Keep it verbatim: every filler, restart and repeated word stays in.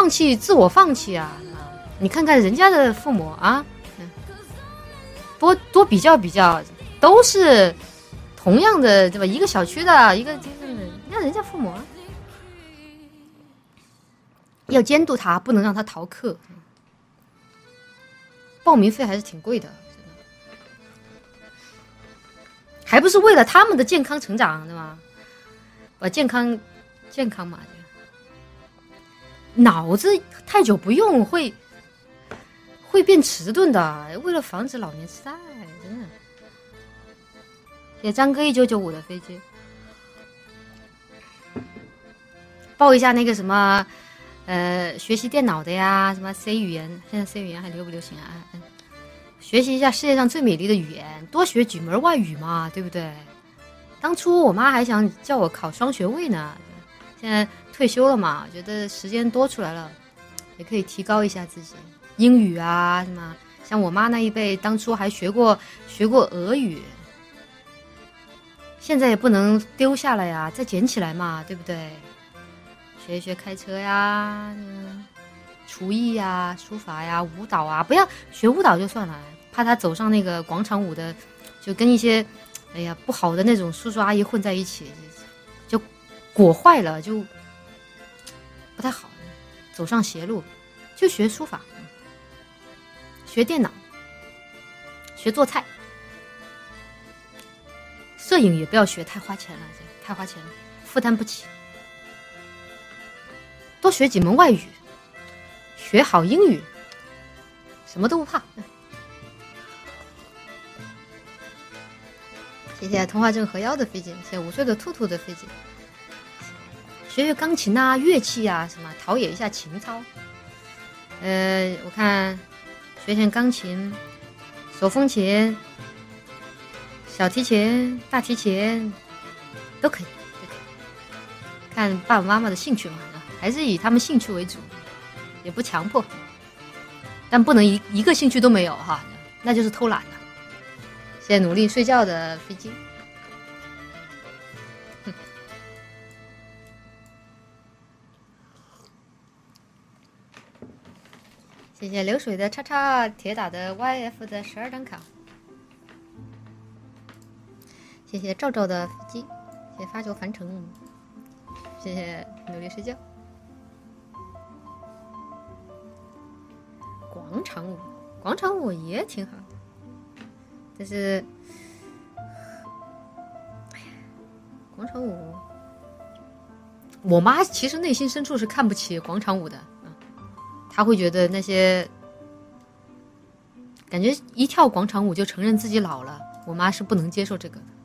放弃，自我放弃啊！你看看人家的父母啊，多多比较比较，都是同样的对吧？一个小区的一个，你看人家父母啊，要监督他，不能让他逃课。报名费还是挺贵的，还不是为了他们的健康成长，对吗？把健康健康嘛，脑子太久不用会会变迟钝的，为了防止老年痴呆，真的。谢谢张哥一九九五的飞机，报一下那个什么。呃，学习电脑的呀，什么 C 语言，现在 C 语言还流不流行啊？嗯，学习一下世界上最美丽的语言，多学几门外语嘛，对不对？当初我妈还想叫我考双学位呢，现在退休了嘛，觉得时间多出来了，也可以提高一下自己英语啊，什么像我妈那一辈，当初还学过学过俄语，现在也不能丢下了呀，再捡起来嘛，对不对？学一学开车呀，嗯、厨艺呀，书法呀，舞蹈啊，不要学舞蹈就算了，怕他走上那个广场舞的，就跟一些哎呀不好的那种叔叔阿姨混在一起，就裹坏了，就不太好，走上邪路。就学书法，学电脑，学做菜，摄影也不要学，太花钱了，太花钱了，负担不起。多学几门外语，学好英语，什么都不怕。谢谢童话镇河妖的飞机，谢谢五岁的兔兔的飞机。学学钢琴啊，乐器啊，什么陶冶一下情操。呃，我看学学钢琴、手风琴、小提琴、大提琴都可以，都可以。看爸爸妈妈的兴趣嘛。还是以他们兴趣为主，也不强迫，但不能一一个兴趣都没有哈，那就是偷懒了。现在努力睡觉的飞机，谢谢流水的叉叉，铁打的 Y F 的十二张卡，谢谢赵赵的飞机，谢谢发球凡城，谢谢努力睡觉。广场舞，广场舞也挺好的，但是，哎呀，广场舞，我妈其实内心深处是看不起广场舞的，嗯，她会觉得那些感觉一跳广场舞就承认自己老了，我妈是不能接受这个的。